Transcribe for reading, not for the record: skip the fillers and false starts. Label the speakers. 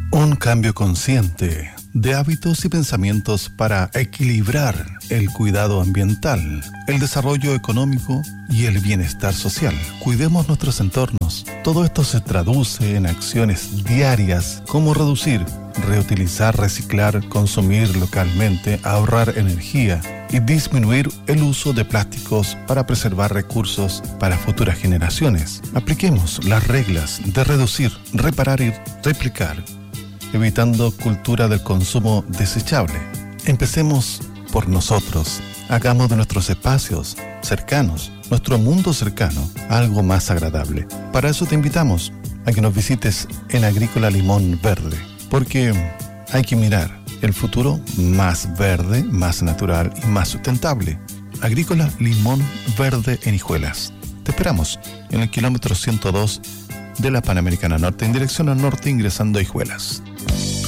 Speaker 1: Un cambio consciente de hábitos y pensamientos para equilibrar el cuidado ambiental, el desarrollo económico y el bienestar social. Cuidemos nuestros entornos. Todo esto se traduce en acciones diarias como reducir, reutilizar, reciclar, consumir localmente, ahorrar energía y disminuir el uso de plásticos para preservar recursos para futuras generaciones. Apliquemos las reglas de reducir, reparar y replicar, evitando cultura del consumo desechable. Empecemos por nosotros. Hagamos de nuestros espacios cercanos, nuestro mundo cercano, algo más agradable. Para eso te invitamos a que nos visites en Agrícola Limón Verde, porque hay que mirar el futuro más verde, más natural y más sustentable. Agrícola Limón Verde en Hijuelas. Te esperamos en el kilómetro 102 de la Panamericana Norte, en dirección al norte, ingresando a Hijuelas.